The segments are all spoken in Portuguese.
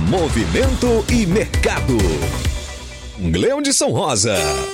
Movimento e mercado. Gleudson Rosa.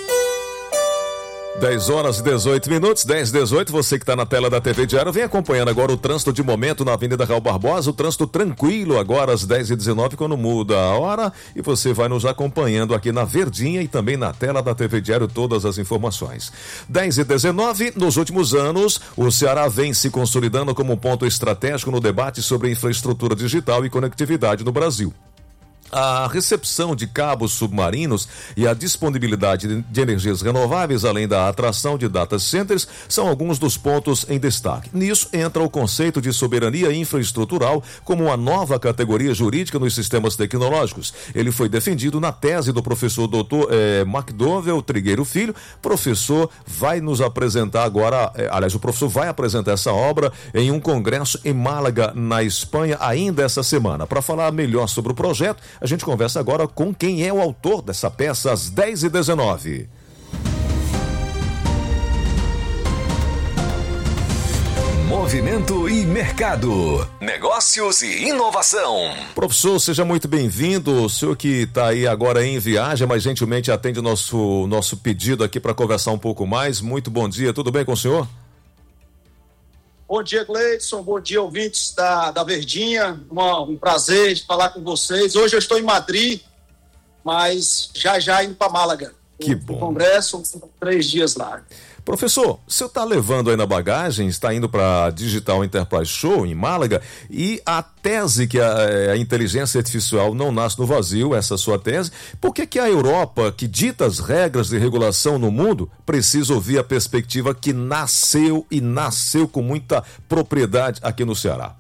10h18, 10h18, você que está na tela da TV Diário, vem acompanhando agora o trânsito de momento na Avenida Raul Barbosa, o trânsito tranquilo agora às 10h19, quando muda a hora, e você vai nos acompanhando aqui na Verdinha e também na tela da TV Diário todas as informações. 10h19, nos últimos anos, o Ceará vem se consolidando como um ponto estratégico no debate sobre infraestrutura digital e conectividade no Brasil. A recepção de cabos submarinos e a disponibilidade de energias renováveis, além da atração de data centers, são alguns dos pontos em destaque. Nisso entra o conceito de soberania infraestrutural como uma nova categoria jurídica nos sistemas tecnológicos. Ele foi defendido na tese do professor Dr. McDowell Trigueiro Filho. Professor vai nos apresentar agora, o professor vai apresentar essa obra em um congresso em Málaga, na Espanha, ainda essa semana. Para falar melhor sobre o projeto, a gente conversa agora com quem é o autor dessa peça às 10h19. Movimento e mercado. Negócios e inovação. Professor, seja muito bem-vindo. O senhor que está aí agora em viagem, mas gentilmente atende o nosso pedido aqui para conversar um pouco mais. Muito bom dia, tudo bem com o senhor? Bom dia, Gleudson. Bom dia, ouvintes da Verdinha. Um prazer de falar com vocês. Hoje eu estou em Madrid, mas já indo para Málaga. Que bom. O congresso, 3 dias lá. Professor, o senhor está levando aí na bagagem, está indo para a Digital Enterprise Show em Málaga, e a tese que a inteligência artificial não nasce no vazio, essa sua tese, por que a Europa, que dita as regras de regulação no mundo, precisa ouvir a perspectiva que nasceu com muita propriedade aqui no Ceará?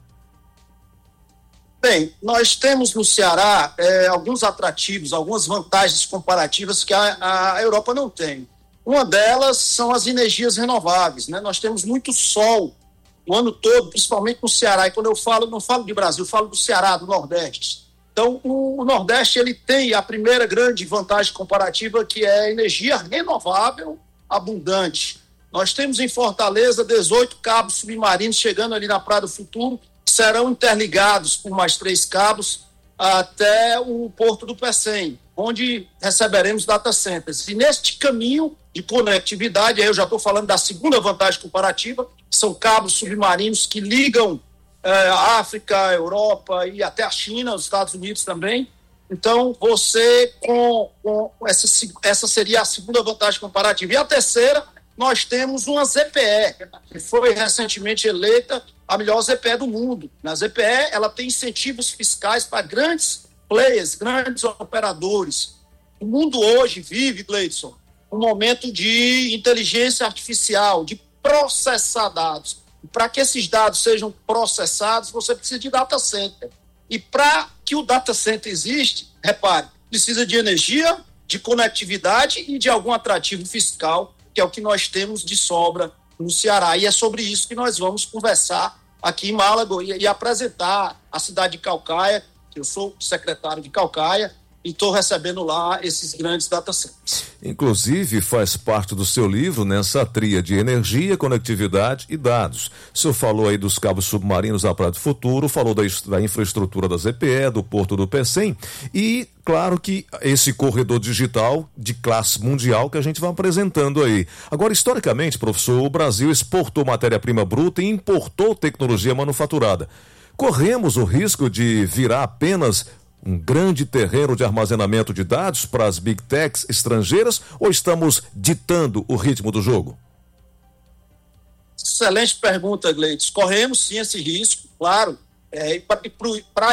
Bem, nós temos no Ceará alguns atrativos, algumas vantagens comparativas que a Europa não tem. Uma delas são as energias renováveis, né? Nós temos muito sol o ano todo, principalmente no Ceará. E quando eu falo, não falo de Brasil, eu falo do Ceará, do Nordeste. Então, o Nordeste ele tem a primeira grande vantagem comparativa, que é a energia renovável abundante. Nós temos em Fortaleza 18 cabos submarinos chegando ali na Praia do Futuro, que serão interligados por mais 3 cabos até o Porto do Pecém, onde receberemos data centers. E neste caminho de conectividade, aí eu já estou falando da segunda vantagem comparativa, são cabos submarinos que ligam a África, a Europa e até a China, os Estados Unidos também. Então, você, com essa seria a segunda vantagem comparativa. E a terceira, nós temos uma ZPE, que foi recentemente eleita a melhor ZPE do mundo. Na ZPE, ela tem incentivos fiscais para grandes players, grandes operadores. O mundo hoje vive, Gleudson, um momento de inteligência artificial, de processar dados. Para que esses dados sejam processados, você precisa de data center. E para que o data center existe, repare, precisa de energia, de conectividade e de algum atrativo fiscal, que é o que nós temos de sobra no Ceará. E é sobre isso que nós vamos conversar aqui em Málaga e apresentar a cidade de Caucaia. Eu sou secretário de Caucaia e estou recebendo lá esses grandes data centers. Inclusive, faz parte do seu livro nessa tríade de energia, conectividade e dados. O senhor falou aí dos cabos submarinos da Praia do Futuro, falou da infraestrutura da ZPE, do Porto do Pecém e, claro, que esse corredor digital de classe mundial que a gente vai apresentando aí. Agora, historicamente, professor, o Brasil exportou matéria-prima bruta e importou tecnologia manufaturada. Corremos o risco de virar apenas um grande terreno de armazenamento de dados para as big techs estrangeiras ou estamos ditando o ritmo do jogo? Excelente pergunta, Gleudson. Corremos sim esse risco, claro. Para